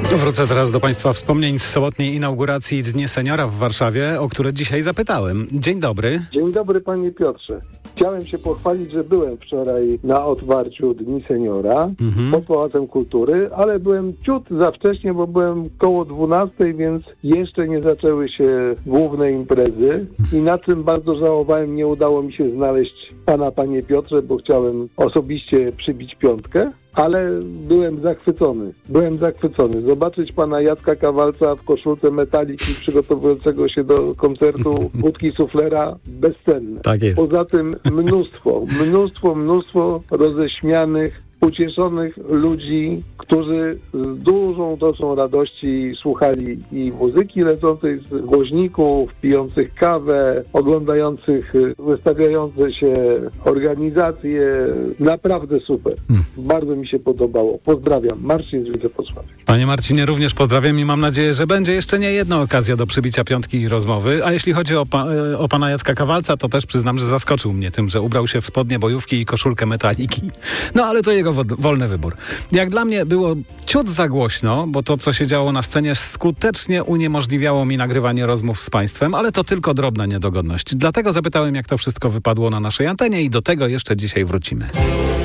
Wrócę teraz do Państwa wspomnień z sobotniej inauguracji Dni Seniora w Warszawie, o które dzisiaj zapytałem. Dzień dobry. Dzień dobry, panie Piotrze. Chciałem się pochwalić, że byłem wczoraj na otwarciu Dni Seniora pod Pałacem Kultury, ale byłem ciut za wcześnie, bo byłem koło 12, więc jeszcze nie zaczęły się główne imprezy i na czym bardzo żałowałem, nie udało mi się znaleźć pana, panie Piotrze, bo chciałem osobiście przybić piątkę. Ale byłem zachwycony. Zobaczyć pana Jacka Kawalca w koszulce Metaliki przygotowującego się do koncertu Budki Suflera, bezcenne. Tak jest. Poza tym mnóstwo roześmianych, ucieszonych ludzi, którzy z dużą dozą radości słuchali i muzyki lecącej z głośników, pijących kawę, oglądających wystawiające się organizacje. Naprawdę super. Bardzo mi się podobało. Pozdrawiam. Marcin z Widzewosławia. Panie Marcinie, również pozdrawiam i mam nadzieję, że będzie jeszcze nie jedna okazja do przybicia piątki i rozmowy. A jeśli chodzi o pana Jacka Kawalca, to też przyznam, że zaskoczył mnie tym, że ubrał się w spodnie, bojówki i koszulkę Metaliki. No ale to jego wolny wybór. Jak dla mnie było ciut za głośno, bo to, co się działo na scenie, skutecznie uniemożliwiało mi nagrywanie rozmów z państwem, ale to tylko drobna niedogodność. Dlatego zapytałem, jak to wszystko wypadło na naszej antenie i do tego jeszcze dzisiaj wrócimy.